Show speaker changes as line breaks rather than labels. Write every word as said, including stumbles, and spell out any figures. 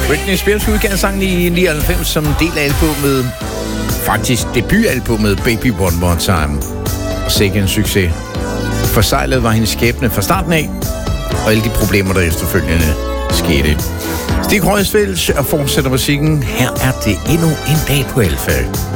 Britney Spears udgav sangen i nioghalvfems som en del af albumet, faktisk debutalbumet Baby One More Time. Og sikke en succes. Forsejlet var hendes skæbne fra starten af, og alle de problemer, der efterfølgende skete. Stig Røisfeldt og fortsætter musikken. Her er det endnu en dag på Alfa.